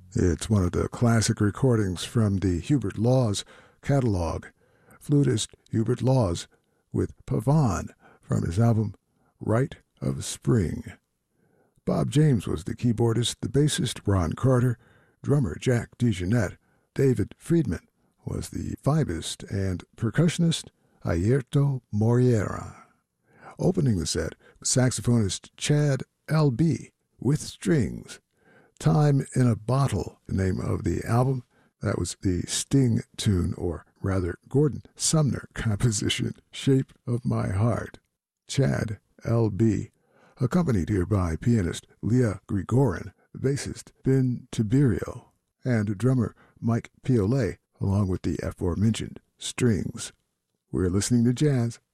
It's one of the classic recordings from the Hubert Laws catalog. Flutist Hubert Laws with Pavane from his album Rite of Spring. Bob James was the keyboardist, the bassist Ron Carter, drummer Jack DeJohnette. David Friedman was the vibist and percussionist Airto Moreira. Opening the set, saxophonist Chad L.B. with strings. Time in a Bottle, the name of the album. That was the Sting tune, or rather Gordon Sumner composition, Shape of My Heart. Chad L.B., accompanied here by pianist Leah Grigorin, bassist Ben Tiberio, and drummer Mike Piolet, along with the aforementioned strings. We're listening to jazz